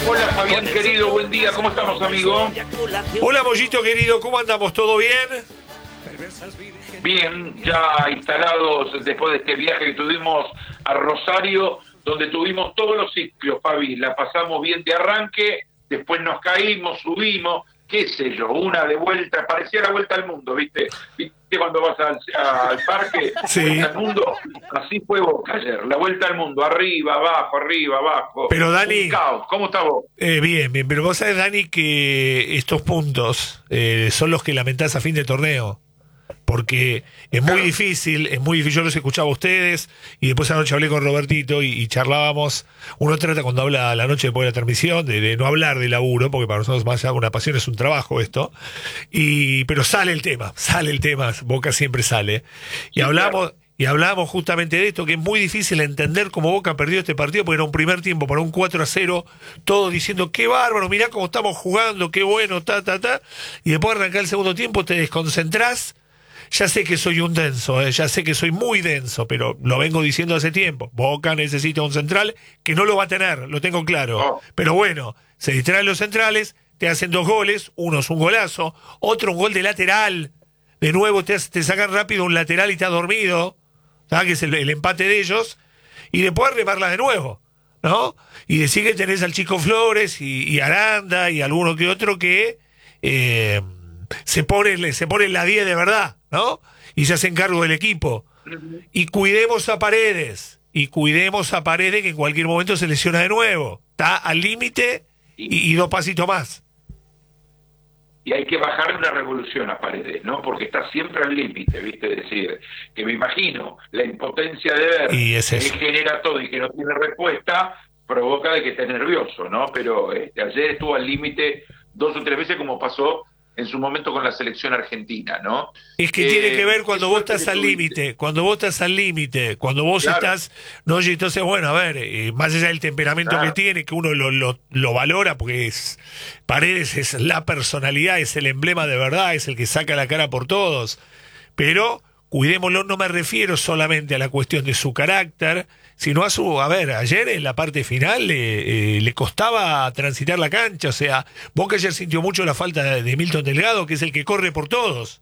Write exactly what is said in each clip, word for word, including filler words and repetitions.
Hola Fabián querido, buen día, ¿cómo estamos, amigo? Hola Mollito querido, ¿cómo andamos? ¿Todo bien? Bien, ya instalados después de este viaje que tuvimos a Rosario, donde tuvimos todos los ciclos, Fabi, la pasamos bien de arranque, después nos caímos, subimos, qué sé yo, una de vuelta, parecía la vuelta al mundo, ¿viste? ¿Viste cuando vas al, al parque, sí. Vuelta al mundo? Así fue Boca ayer, la vuelta al mundo, arriba, abajo, arriba, abajo. Pero Dani, un caos. ¿Cómo estás vos? Eh, bien, bien, pero vos sabés, Dani, que estos puntos eh, son los que lamentás a fin de torneo. Porque es muy Claro. difícil, es muy difícil, yo los escuchaba a ustedes y después anoche hablé con Robertito y, y charlábamos. Uno trata cuando habla a la noche después de la transmisión de, de no hablar de laburo, porque para nosotros más allá de una pasión es un trabajo esto. Y pero sale el tema, sale el tema, Boca siempre sale. Y Sí, hablamos claro. y hablábamos justamente de esto, que es muy difícil entender cómo Boca perdió este partido, porque era un primer tiempo para un cuatro a cero, todos diciendo, qué bárbaro, mirá cómo estamos jugando, qué bueno, ta, ta, ta. Y después arrancar el segundo tiempo, te desconcentrás. Ya sé que soy un denso, eh, ya sé que soy muy denso, pero lo vengo diciendo hace tiempo. Boca necesita un central que no lo va a tener, lo tengo claro. Oh. Pero bueno, se distraen los centrales, te hacen dos goles, uno es un golazo, otro un gol de lateral. De nuevo te, te sacan rápido un lateral y te has dormido, ¿sabes? Que es el, el empate de ellos. Y después remarla de nuevo, ¿no? Y decir que tenés al Chico Flores y, y Aranda y alguno que otro que eh, se pone, se pone en la diez de verdad, ¿no? Y se hacen cargo del equipo. Y cuidemos a Paredes. Y cuidemos a Paredes, que en cualquier momento se lesiona de nuevo. Está al límite y, y dos pasitos más. Y hay que bajarle una revolución a Paredes, ¿no? Porque está siempre al límite, ¿viste? Es decir, que me imagino la impotencia de ver Y es que eso. él genera todo y que no tiene respuesta, provoca de que esté nervioso, ¿no? Pero este, ayer estuvo al límite dos o tres veces, como pasó en su momento con la selección argentina, ¿no? Es que Eh, tiene que ver cuando qué vos suerte estás que al tuviste. límite, cuando vos estás al límite, cuando vos Claro. estás, no, y entonces bueno, a ver, eh, más allá del temperamento Claro. que tiene, que uno lo, lo, lo valora, porque es Paredes es la personalidad, es el emblema de verdad, es el que saca la cara por todos, pero cuidémoslo, no me refiero solamente a la cuestión de su carácter, sino a su, a ver, ayer en la parte final le, eh, le costaba transitar la cancha, o sea, Boca ayer sintió mucho la falta de, de Milton Delgado, que es el que corre por todos.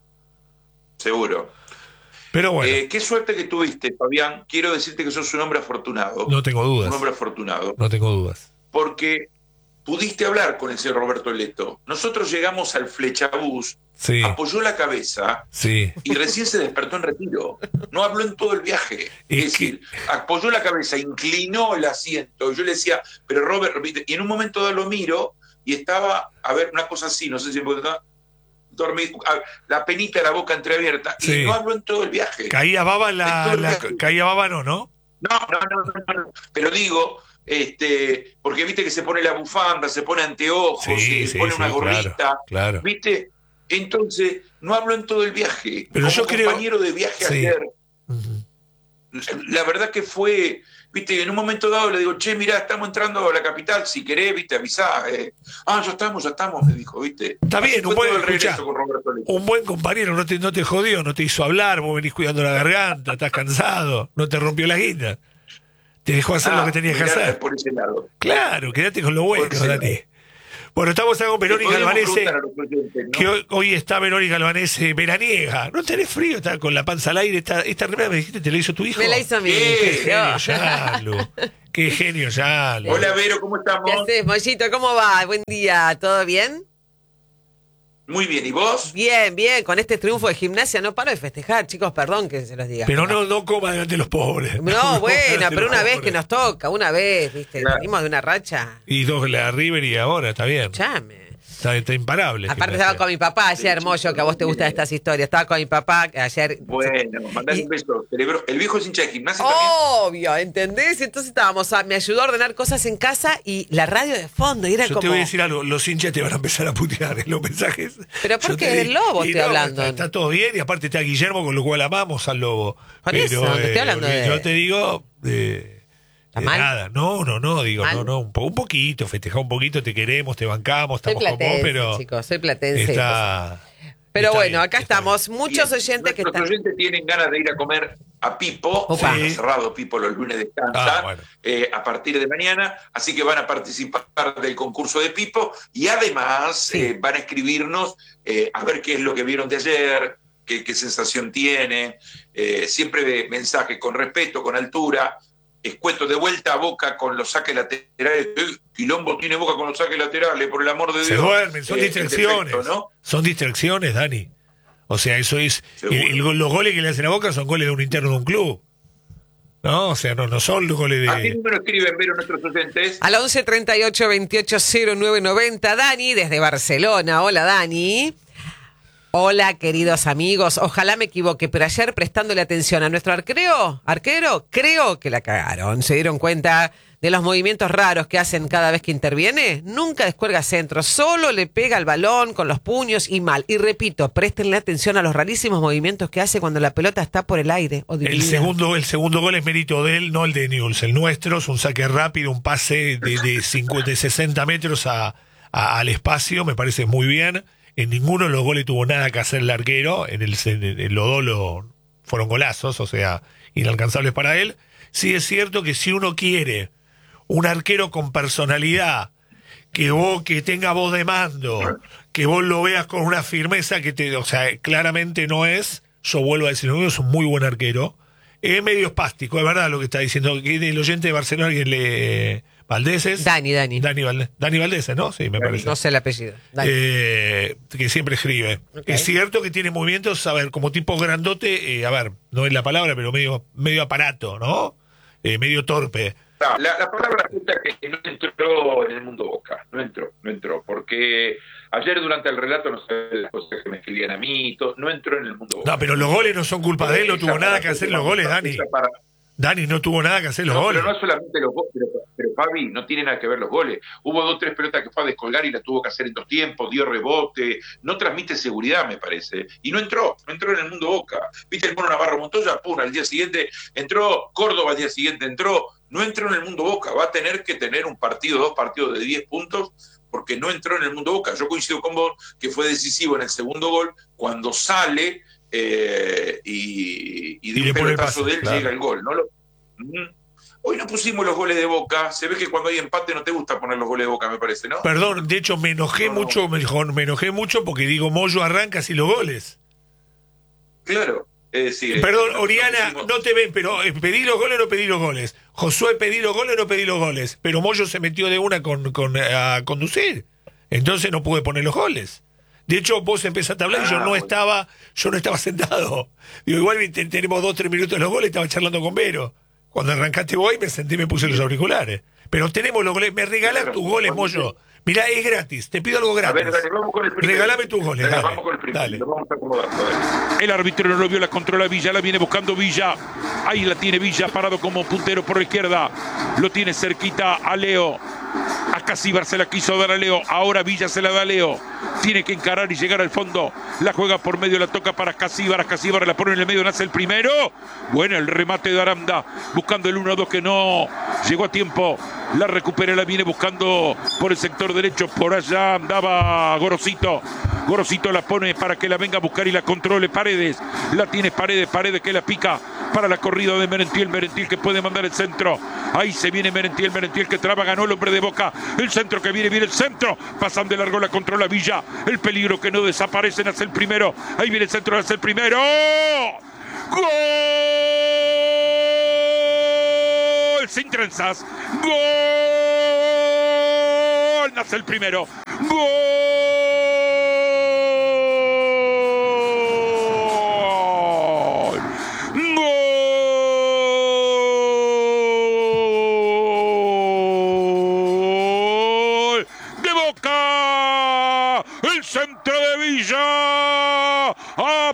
Seguro. Pero bueno, Eh, qué suerte que tuviste, Fabián. Quiero decirte que sos un hombre afortunado. no tengo dudas. Un hombre afortunado. No tengo dudas. Porque pudiste hablar con el señor Roberto Leto. Nosotros llegamos al Flechabús, Sí, apoyó la cabeza sí. y recién se despertó en retiro. No habló en todo el viaje. Es Es, decir, apoyó la cabeza, inclinó el asiento. Yo le decía, pero Robert, y en un momento dado lo miro y estaba, a ver, una cosa así, no sé si porque estaba dormido, la penita de la boca entreabierta, Sí. y no habló en todo el viaje. Caía baba En la, todo el la viaje. caía baba no, ¿no? No, no, no, no, no, pero digo, este, porque viste que se pone la bufanda, se pone anteojos, Sí, y sí, pone sí, una gorrita, claro, claro. ¿viste? Entonces, no hablo en todo el viaje. Pero Como yo creo- compañero de viaje Sí. ayer, Ujú. la verdad que fue, viste, en un momento dado le digo, che, mirá, estamos entrando a la capital, si querés, viste, avisá. Eh. Ah, ya estamos, ya estamos, me dijo, viste. Está Así bien, fue un buen- todo el regreso escuchá. con Roberto Leto. Un buen compañero no te, no te jodió, no te hizo hablar, vos venís cuidando la garganta, estás cansado, no te rompió la guita. Te dejó hacer Ah, lo que tenías que mirá, hacer. por ese lado. Claro, quédate con lo bueno, Por ese lado. Dani. Bueno, estamos acá con Verónica Podríamos Albanese, preguntar a los oyentes, ¿no? que hoy, hoy está Verónica Albanese veraniega. ¿No tenés frío? Está con la panza al aire. Esta, esta remera me dijiste, ¿te la hizo tu hijo? Me la hizo mi ¿Qué? Qué genio, hijo. Yalu. Qué genio, Yalu. Hola, Vero, ¿cómo ¿Qué estamos? haces, Mollito? ¿Cómo va? Buen día, ¿todo bien? Muy bien, ¿y vos? Bien, bien, con este triunfo de Gimnasia no paro de festejar, chicos, perdón que se los diga. Pero no, no coma delante de los pobres. No, bueno, delante de pero los una vez pobres. que nos toca, una vez, ¿viste? Claro. Venimos de una racha. Y dos la River y ahora, está bien. Chame. Está, está imparable. Aparte Gimnasia. estaba con mi papá ayer, Sí, Mollo, que a vos te gustan estas historias. Estaba con mi papá ayer. Bueno, mandale Y- un beso. Celebro. El viejo es hincha de gimnasia Obvio, ¿entendés? Entonces estábamos, a- me ayudó a ordenar cosas en casa y la radio de fondo, y era Yo como... te voy a decir algo, los hinchas te van a empezar a putear en los mensajes. Pero ¿por Yo qué? te Del di- Lobo y estoy no, hablando. Está, está todo bien y aparte está Guillermo, con lo cual amamos al Lobo. Por Pero, eso, te estoy hablando de- yo te digo, de, ¿Está de mal? nada. No, no, no, digo, ¿Mal? no, no, un, po- un poquito, festeja un poquito, te queremos, te bancamos, Soy estamos con vos, platense, pero chicos, soy platense. está... Pero está bueno, bien, acá está estamos, bien. muchos Bien. oyentes que Nuestros están... oyentes tienen ganas de ir a comer a Pipo, Opa. eh, cerrado Pipo los lunes descansa, Ah, bueno. eh, a partir de mañana, así que van a participar del concurso de Pipo y además Sí. eh, van a escribirnos eh, a ver qué es lo que vieron de ayer, qué, qué sensación tiene, eh, siempre de mensaje con respeto, con altura, escueto de vuelta a Boca con los saques laterales. Eh, Quilombo tiene Boca con los saques laterales, por el amor de Se Dios. duermen, son Eh, distracciones. en defecto, ¿no? Son distracciones, Dani. O sea, eso es. Seguro. el- el- los goles que le hacen a Boca son goles de un interno de un club. No, o sea, no, no son los goles ¿A qué de. número escriben, Vero, nuestros oyentes? Al once treinta y ocho veintiocho cero nueve noventa, Dani, desde Barcelona. Hola, Dani. Hola, queridos amigos. Ojalá me equivoque, pero ayer prestándole atención a nuestro arquero, arquero, creo que la cagaron. ¿Se dieron cuenta de los movimientos raros que hacen cada vez que interviene? Nunca descuelga centro, solo le pega al balón con los puños y mal. Y repito, préstenle atención a los rarísimos movimientos que hace cuando la pelota está por el aire o El dividida. segundo, el segundo gol es mérito de él, no el de Newell's. El nuestro es un saque rápido, un pase de, de, cincuenta, de sesenta metros a, a- al espacio, me parece muy bien. En ninguno de los goles tuvo nada que hacer el arquero. En, el, en los dos lo- fueron golazos, o sea, inalcanzables para él. Sí es cierto que si uno quiere un arquero con personalidad, que vos que tenga voz de mando, que vos lo veas con una firmeza que te, o sea, claramente no es, yo vuelvo a decir, es un muy buen arquero. Es medio espástico, es verdad lo que está diciendo, que el oyente de Barcelona que le Valdés es Dani, Dani. Dani Valdés, Dani Valdés, ¿no? Sí, me parece. No sé el apellido. Dani. Eh, que siempre escribe. Ok. Es cierto que tiene movimientos, a ver, como tipo grandote, eh, a ver, no es la palabra, pero medio, medio aparato, ¿no? Eh, medio torpe. No, la, la palabra justa es que no entró en el mundo Boca, no entró, no entró, porque ayer durante el relato no sé las cosas que me escribían a mí, y todo, no entró en el mundo Boca. No, pero los goles no son culpa de él, no Esa tuvo nada para- que hacer los goles, Dani. esa para- Dani no tuvo nada que hacer los No, goles. pero no solamente los goles, pero, pero Fabi, no tiene nada que ver los goles. Hubo dos tres pelotas que fue a descolgar y la tuvo que hacer en dos tiempos, dio rebote, no transmite seguridad, me parece. Y no entró, no entró en el mundo Boca. Viste el Mono Navarro Montoya, pum, al día siguiente entró, Córdoba al día siguiente entró, no entró en el mundo Boca. Va a tener que tener un partido, dos partidos de diez puntos, porque no entró en el mundo Boca. Yo coincido con vos que fue decisivo en el segundo gol, cuando sale eh, y, y de Y le un pone el pelotazo pase, de él claro. llega el gol. ¿No lo, Mm. Hoy no pusimos los goles de Boca. Se ve que cuando hay empate no te gusta poner los goles de Boca, me parece, ¿no? Perdón, de hecho me enojé No, no. mucho, me, me enojé mucho porque digo, Moyo arranca así los goles. Claro. Es decir, Perdón, no- Oriana, no pusimos- no te ven, pero eh, pedí los goles o no pedí los goles. Josué, pedí los goles o no pedí los goles. Pero Moyo se metió de una con, con, eh, a conducir. Entonces no pude poner los goles. De hecho, vos empezaste a hablar y yo Ah, no bueno. estaba, yo no estaba sentado. Digo, igual te- tenemos dos, tres minutos de los goles, estaba charlando con Vero. Cuando arrancaste vos y me senté y me puse los auriculares. Pero tenemos los goles, me regalás Claro, tus goles, cuando- Moyo. Mirá, es gratis, te pido algo A gratis. ver, dale, vamos con el primero. Regálame tus goles, Dale, dale, Vamos con el primero. dale. Lo vamos acomodando, dale. El árbitro no lo vio, la controla Villa, la viene buscando Villa. Ahí la tiene Villa, parado como puntero por la izquierda. Lo tiene cerquita a Leo. A Casíbar se la quiso dar a Leo. Ahora Villa se la da a Leo. Tiene que encarar y llegar al fondo. La juega por medio, la toca para Casíbar. A Casíbar la pone en el medio, nace el primero. Bueno, el remate de Aranda. Buscando el uno dos que no llegó a tiempo. La recupera, la viene buscando por el sector derecho. Por allá andaba Gorosito. Gorosito la pone para que la venga a buscar y la controle Paredes. La tiene Paredes, Paredes que la pica para la corrida de Merentiel. Merentiel que puede mandar el centro. Ahí se viene Merentiel, Merentiel que traba, ganó el hombre de Boca. El centro que viene, viene el centro. Pasan de largo, la controla Villa. El peligro que no desaparece, nace el primero. Ahí viene el centro, nace el primero. ¡Gol! Sin trenzas. ¡Gol! Nace el primero. ¡Gol! ¡Gol! ¡De Boca! ¡El centro de Villa!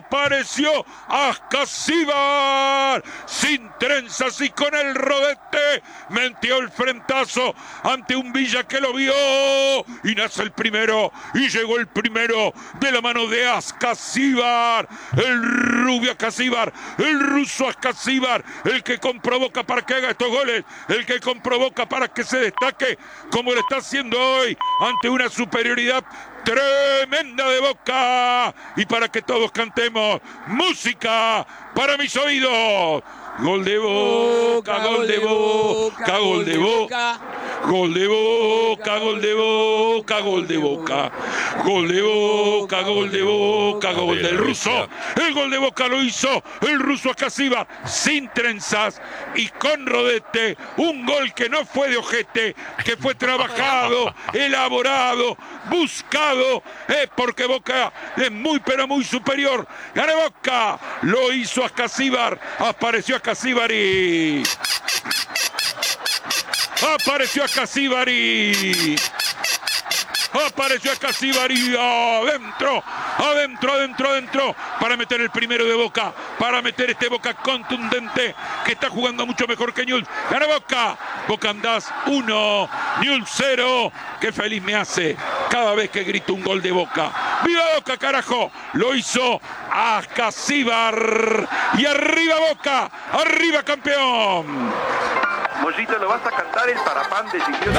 ¡Apareció Ascasíbar! Sin trenzas y con el rodete metió el frentazo ante un Villa que lo vio y nace el primero y llegó el primero de la mano de Ascasíbar, el rubio Ascasíbar, el ruso Ascasíbar, el que comprovoca para que haga estos goles, el que comprovoca para que se destaque como lo está haciendo hoy ante una superioridad tremenda de Boca, y para que todos cantemos música para mis oídos. Gol de Boca, gol de Boca, gol de Boca, gol de Boca, gol de Boca, gol de Boca, gol de Boca, gol de Boca, gol del ruso. El gol de Boca lo hizo el ruso Ascasíbar sin trenzas y con rodete. Un gol que no fue de ojete, que fue trabajado, elaborado, buscado, eh, porque Boca es muy pero muy superior. Gana Boca, lo hizo Ascasíbar, apareció Ascasíbari. Apareció Ascasíbari. Apareció Ascasíbari adentro, adentro, adentro, adentro, para meter el primero de Boca, para meter este Boca contundente que está jugando mucho mejor que Newell's. Gana Boca, Boca andás uno, Newell's cero. Qué feliz me hace cada vez que grito un gol de Boca. ¡Viva Boca, carajo! Lo hizo Ascasíbar. Y arriba Boca, arriba campeón. Mollito, ¿lo vas a cantar el parapán de Chiquillo?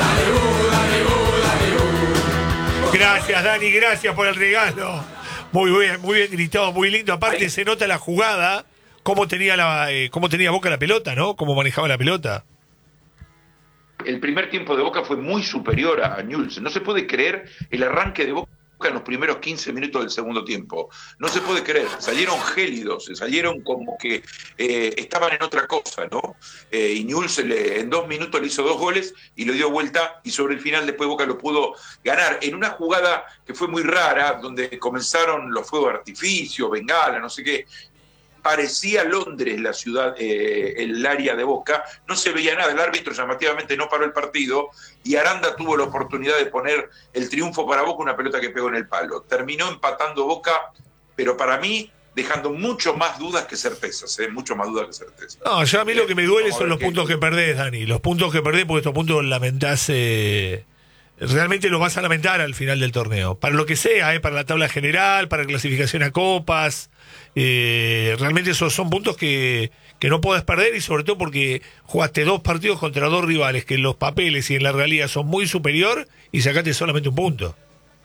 Gracias, Dani, gracias por el regalo. Muy bien, muy bien gritado, muy lindo. Aparte se nota la jugada, cómo tenía la, eh, cómo tenía Boca la pelota, ¿no? Cómo manejaba la pelota. El primer tiempo de Boca fue muy superior a Newell's. No se puede creer el arranque de Boca en los primeros quince minutos del segundo tiempo. No se puede creer. Salieron gélidos, salieron como que eh, estaban en otra cosa, ¿no? Eh, y Newell's le, en dos minutos le hizo dos goles y le dio vuelta, y sobre el final después Boca lo pudo ganar en una jugada que fue muy rara, donde comenzaron los fuegos de artificio, bengala, no sé qué. Parecía Londres la ciudad, eh, el área de Boca, no se veía nada, el árbitro llamativamente no paró el partido y Aranda tuvo la oportunidad de poner el triunfo para Boca, una pelota que pegó en el palo. Terminó empatando Boca, pero para mí dejando mucho más dudas que certezas, ¿eh? mucho más dudas que certezas. No, yo a mí lo que me duele Vamos son los qué... puntos que perdés, Dani, los puntos que perdés, porque estos puntos lamentás, eh, realmente los vas a lamentar al final del torneo, para lo que sea, eh, para la tabla general, para clasificación a copas. Eh, realmente esos son puntos que, que no podés perder, y sobre todo porque jugaste dos partidos contra dos rivales que en los papeles y en la realidad son muy superior y sacaste solamente un punto.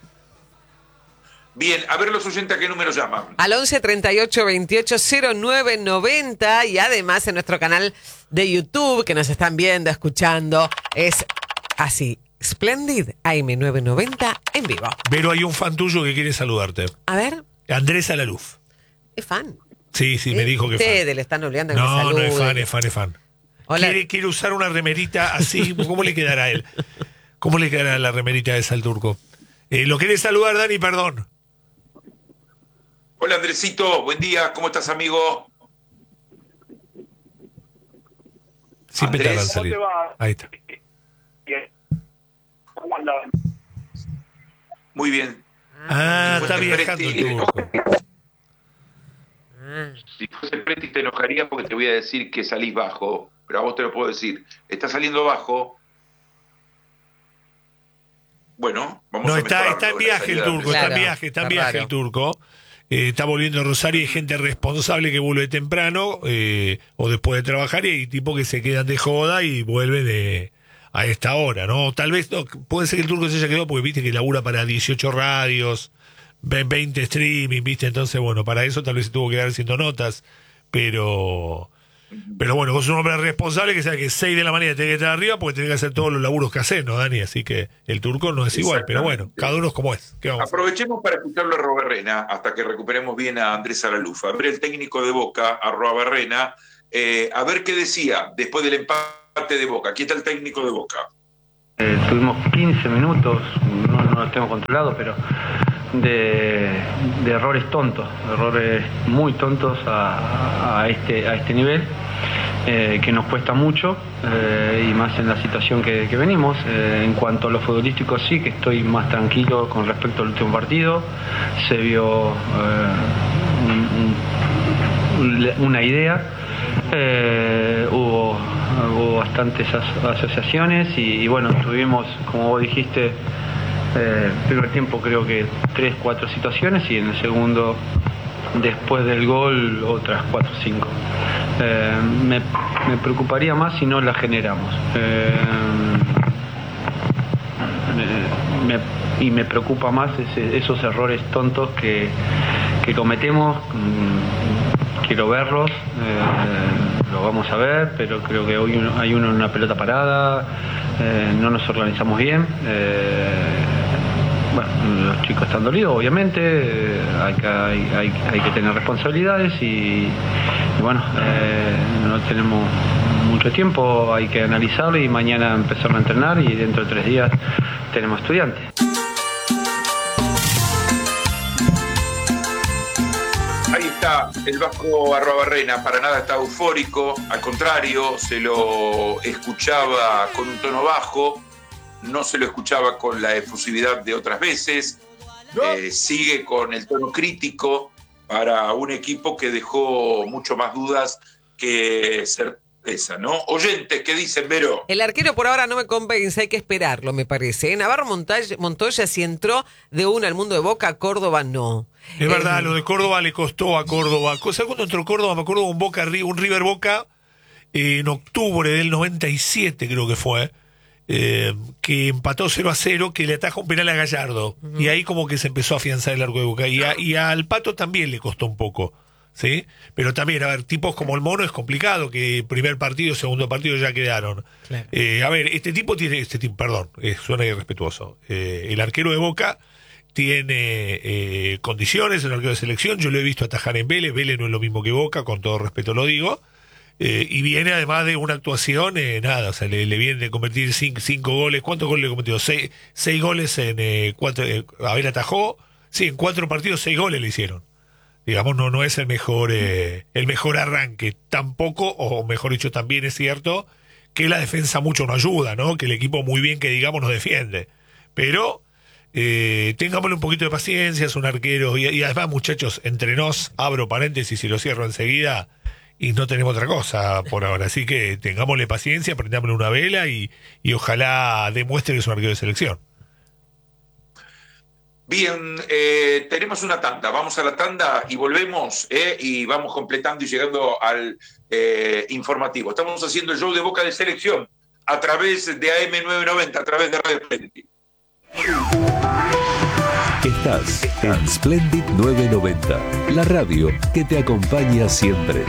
Bien, a ver los oyentes a qué número llaman. Al once treinta y ocho veintiocho cero nueve noventa, y además en nuestro canal de YouTube, que nos están viendo, escuchando, es así, Splendid A M novecientos noventa en vivo. Pero hay un fan tuyo que quiere saludarte. A ver. Andrés Alaluf. ¿Es fan? Sí, sí, me dijo que fan. Ustedes le están obligando a que me No, no saluden. es fan, es fan, es fan. Hola. Quiere, quiere usar una remerita así. ¿Cómo le quedará a él? ¿Cómo le quedará la remerita esa al turco? Eh, ¿Lo querés saludar, Dani? Perdón. Hola Andresito, buen día, ¿cómo estás, amigo? Siempre Andrés, tardan en salir. ¿cómo te va? Ahí está. ¿Cómo andas? Muy bien. Ah, Si está fuese viajando el Presti- turco. Si fuese Presti te enojaría porque te voy a decir que salís bajo, pero a vos te lo puedo decir. Estás saliendo bajo. Bueno, vamos No, a está, mejorarlo, está en la viaje el salida de turco, Andrés. está en Claro, viaje, está en está viaje raro. el turco. Eh, está volviendo a Rosario y hay gente responsable que vuelve temprano eh, o después de trabajar, y hay tipos que se quedan de joda y vuelven de, a esta hora, ¿no? Tal vez, no, puede ser que el turco se haya quedado porque viste que labura para dieciocho radios, veinte streaming, viste, entonces bueno, para eso tal vez se tuvo que quedar haciendo notas, pero... Pero bueno, vos sos un hombre responsable que sabe que seis de la mañana tenés que estar arriba porque tenés que hacer todos los laburos que haces, ¿no, Dani? Así que el turco no es igual, pero bueno, cada uno es como es. ¿Qué vamos a hacer? Aprovechemos para escucharlo a Roberrena hasta que recuperemos bien a Andrés Alaluf. A ver el técnico de Boca, a Roberrena, eh, a ver qué decía después del empate de Boca. Aquí está el técnico de Boca. Eh, tuvimos quince minutos, no, no lo tengo controlado, pero de, de errores tontos, errores muy tontos a, a, este, a este nivel, eh, que nos cuesta mucho, eh, y más en la situación que, que venimos. Eh, en cuanto a lo futbolístico, sí que estoy más tranquilo con respecto al último partido. Se vio eh, un, un, una idea. eh, hubo, hubo bastantes as- asociaciones y, y bueno, tuvimos, como vos dijiste, eh, el primer tiempo creo que tres, cuatro situaciones y en el segundo, después del gol, otras cuatro o cinco. Eh, me, me preocuparía más si no la generamos. Eh, me, y me preocupa más ese, esos errores tontos que, que cometemos. Quiero verlos, eh, lo vamos a ver, pero creo que hoy uno, hay uno en una pelota parada, eh, no nos organizamos bien. Eh, bueno, los chicos están dolidos, obviamente, eh, hay, que, hay, hay, hay que tener responsabilidades y, y bueno, eh, no tenemos mucho tiempo, hay que analizarlo y mañana empezar a entrenar y dentro de tres días tenemos estudiantes. Ahí está el Vasco Arruabarrena, para nada está eufórico, al contrario, se lo escuchaba con un tono bajo, no se lo escuchaba con la efusividad de otras veces, eh, sigue con el tono crítico para un equipo que dejó mucho más dudas que certeza, ¿no? Oyentes, ¿qué dicen, Vero? El arquero por ahora no me convence, hay que esperarlo, me parece. Navarro Montoya, Montoya sí entró de una al mundo de Boca, Córdoba no. Es eh, verdad, lo de Córdoba le costó a Córdoba. ¿Sabes cuando entró Córdoba? Me acuerdo de un Boca, un River Boca eh, en octubre del noventa y siete, creo que fue, eh, que empató cero a cero, que le ataja un penal a Gallardo. Uh-huh. Y ahí como que se empezó a afianzar el arco de Boca. Y, a, y al Pato también le costó un poco, ¿sí? Pero también, a ver, tipos como el Mono es complicado, que primer partido, segundo partido ya quedaron. Claro. Eh, a ver, este tipo tiene, este tipo, perdón, eh, suena irrespetuoso. Eh, el arquero de Boca tiene eh, condiciones, el arquero de selección, yo lo he visto atajar en Vélez, Vélez no es lo mismo que Boca, con todo respeto lo digo, eh, y viene además de una actuación, eh, nada, o sea, le, le viene de convertir cinco, cinco goles, ¿cuántos goles le cometió? Seis, seis goles en eh, cuatro, eh, a ver, atajó, sí, en cuatro partidos seis goles le hicieron. Digamos, no, no es el mejor, eh, el mejor arranque, tampoco, o mejor dicho, también es cierto que la defensa mucho no ayuda, ¿no? Que el equipo muy bien que digamos nos defiende, pero Eh, tengámosle un poquito de paciencia, es un arquero y, y además, muchachos, entre nos, abro paréntesis y lo cierro enseguida, y no tenemos otra cosa por ahora, así que tengámosle paciencia, prendámosle una vela y, y ojalá demuestre que es un arquero de selección. Bien, eh, tenemos una tanda, vamos a la tanda y volvemos, eh, y vamos completando y llegando al eh, informativo. Estamos haciendo el show de Boca de Selección a través de A M novecientos noventa, a través de Radio Splendid. Estás en Splendid novecientos noventa, la radio que te acompaña siempre.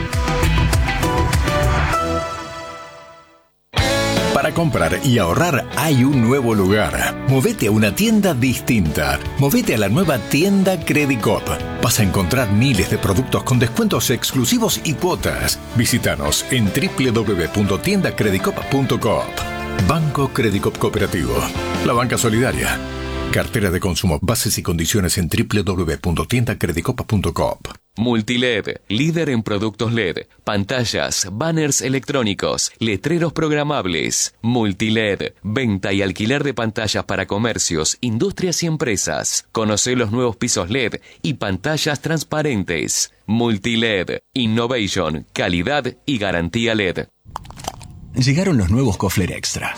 Para comprar y ahorrar hay un nuevo lugar. Movete a una tienda distinta. Movete a la nueva tienda Credicop. Vas a encontrar miles de productos con descuentos exclusivos y cuotas. Visítanos en doble u doble u doble u punto tienda credicop punto coop. Banco Credicop Cooperativo. La banca solidaria. Cartera de consumo. Bases y condiciones en doble u doble u doble u punto tienda credicop punto coop. Multiled, líder en productos L E D, pantallas, banners electrónicos, letreros programables. Multiled, venta y alquiler de pantallas para comercios, industrias y empresas. Conoce los nuevos pisos L E D y pantallas transparentes. Multiled, innovation, calidad y garantía L E D. Llegaron los nuevos Kofler Extra.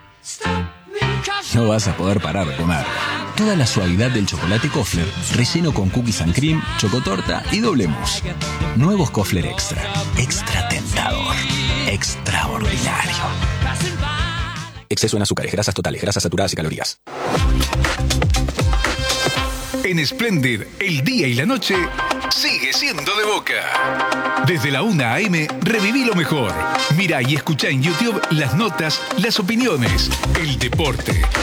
No vas a poder parar de comer. Toda la suavidad del chocolate Kofler, relleno con cookies and cream, chocotorta y doble mousse. Nuevos Kofler Extra. Extra tentador. Extraordinario. Exceso en azúcares, grasas totales, grasas saturadas y calorías. En Splendid, el día y la noche sigue siendo de Boca. Desde la una a eme, reviví lo mejor. Mira y escucha en YouTube las notas, las opiniones, el deporte.